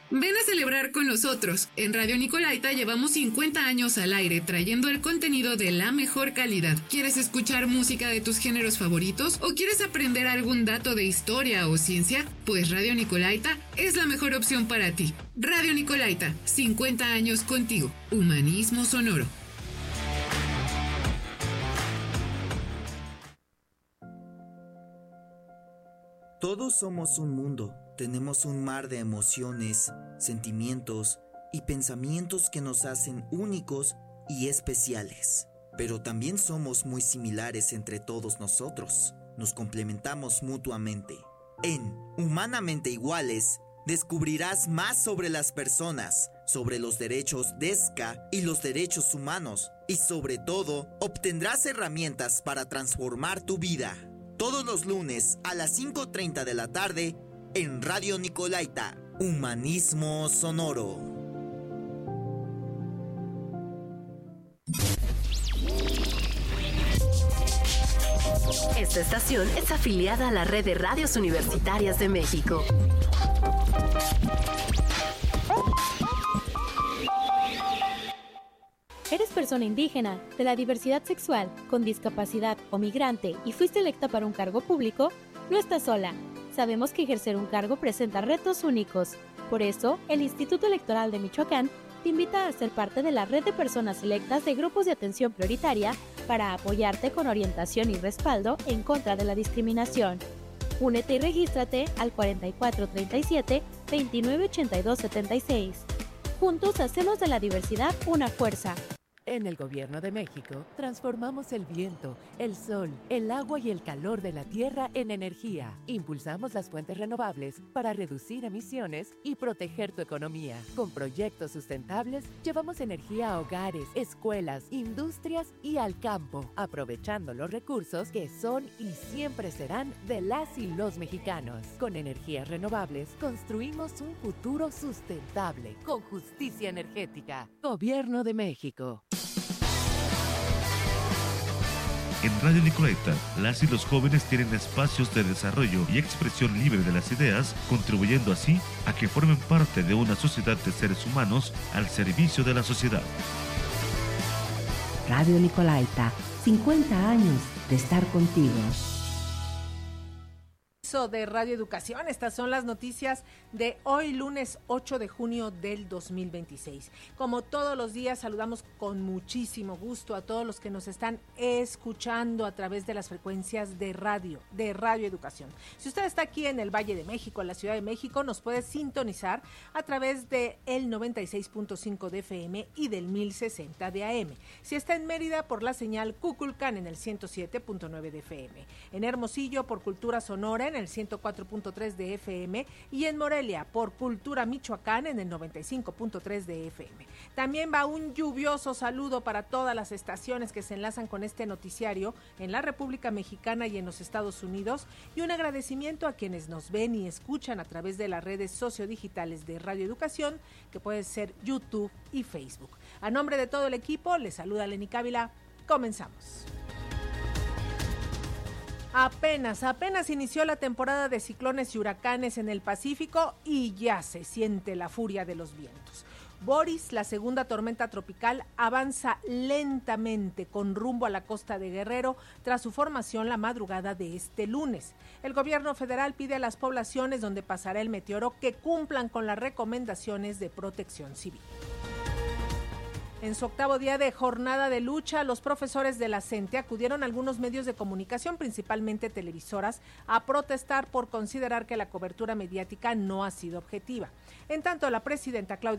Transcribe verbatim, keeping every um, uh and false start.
Ven a celebrar con nosotros. En Radio Nicolaita llevamos cincuenta años al aire trayendo el contenido de la mejor calidad. ¿Quieres escuchar música de tus géneros favoritos o quieres aprender algún dato de historia o ciencia? Pues Radio Nicolaita es la mejor opción para ti. Radio Nicolaita, cincuenta años contigo. Humanismo sonoro. Todos somos un mundo. Tenemos un mar de emociones, sentimientos y pensamientos que nos hacen únicos y especiales. Pero también somos muy similares entre todos nosotros. Nos complementamos mutuamente. En Humanamente Iguales, descubrirás más sobre las personas, sobre los derechos D E S C A y los derechos humanos. Y sobre todo, obtendrás herramientas para transformar tu vida. Todos los lunes a las cinco treinta de la tarde, en Radio Nicolaita, Humanismo Sonoro. Esta estación es afiliada a la Red de Radios Universitarias de México. ¿Eres persona indígena, de la diversidad sexual, con discapacidad o migrante y fuiste electa para un cargo público? No estás sola. Sabemos que ejercer un cargo presenta retos únicos. Por eso, el Instituto Electoral de Michoacán te invita a ser parte de la red de personas electas de grupos de atención prioritaria para apoyarte con orientación y respaldo en contra de la discriminación. Únete y regístrate al cuarenta y cuatro treinta y siete, veintinueve ochenta y dos setenta y seis. Juntos hacemos de la diversidad una fuerza. En el Gobierno de México, transformamos el viento, el sol, el agua y el calor de la tierra en energía. Impulsamos las fuentes renovables para reducir emisiones y proteger tu economía. Con proyectos sustentables, llevamos energía a hogares, escuelas, industrias y al campo, aprovechando los recursos que son y siempre serán de las y los mexicanos. Con energías renovables, construimos un futuro sustentable, con justicia energética. Gobierno de México. En Radio Nicolaita, las y los jóvenes tienen espacios de desarrollo y expresión libre de las ideas, contribuyendo así a que formen parte de una sociedad de seres humanos al servicio de la sociedad. Radio Nicolaita, cincuenta años de estar contigo. De Radio Educación. Estas son las noticias de hoy, lunes ocho de junio del dos mil veintiséis. Como todos los días, saludamos con muchísimo gusto a todos los que nos están escuchando a través de las frecuencias de radio, de Radio Educación. Si usted está aquí en el Valle de México, en la Ciudad de México, nos puede sintonizar a través de el noventa y seis punto cinco de F M y del mil sesenta de A M. Si está en Mérida, por la señal Cuculcán en el ciento siete punto nueve de F M. En Hermosillo, por Cultura Sonora en el ciento cuatro punto tres de F M y en Morelia por Cultura Michoacán en el noventa y cinco punto tres de F M. También va un lluvioso saludo para todas las estaciones que se enlazan con este noticiario en la República Mexicana y en los Estados Unidos, y un agradecimiento a quienes nos ven y escuchan a través de las redes sociodigitales de Radio Educación, que puede ser YouTube y Facebook. A nombre de todo el equipo, les saluda Lenny Cávila. Comenzamos. Apenas, apenas inició la temporada de ciclones y huracanes en el Pacífico y ya se siente la furia de los vientos. Boris, la segunda tormenta tropical, avanza lentamente con rumbo a la costa de Guerrero tras su formación la madrugada de este lunes. El gobierno federal pide a las poblaciones donde pasará el meteoro que cumplan con las recomendaciones de protección civil. En su octavo día de jornada de lucha, los profesores de la CENTE acudieron a algunos medios de comunicación, principalmente televisoras, a protestar por considerar que la cobertura mediática no ha sido objetiva. En tanto, la presidenta Claudia